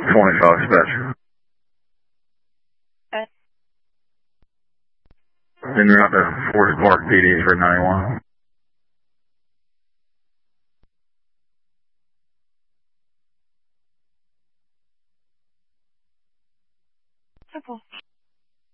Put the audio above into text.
25 dispatch. Okay. En route to Forest Park PD for 91. Simple.